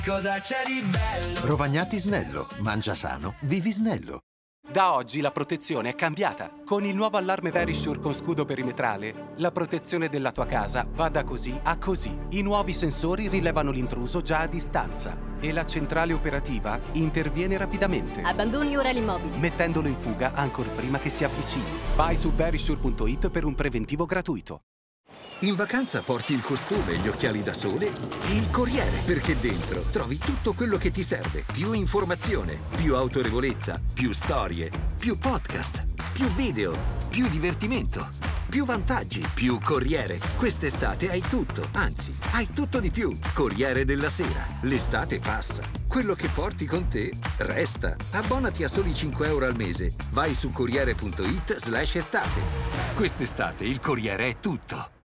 Cosa c'è di bello? Rovagnati Snello. Mangia sano, vivi snello. Da oggi la protezione è cambiata. Con il nuovo allarme Verisure con scudo perimetrale, la protezione della tua casa va da così a così. I nuovi sensori rilevano l'intruso già a distanza e la centrale operativa interviene rapidamente, Abbandoni ora l'immobile. mettendolo in fuga ancor prima che si avvicini. Vai su verisure.it per un preventivo gratuito. In vacanza porti il costume, gli occhiali da sole e il Corriere, perché dentro trovi tutto quello che ti serve. Più informazione, più autorevolezza, più storie, più podcast, più video, più divertimento, più vantaggi, più Corriere. Quest'estate hai tutto, anzi, hai tutto di più. Corriere della Sera. L'estate passa. Quello che porti con te resta. Abbonati a soli 5 euro al mese. Vai su Corriere.it/estate. Quest'estate il Corriere è tutto.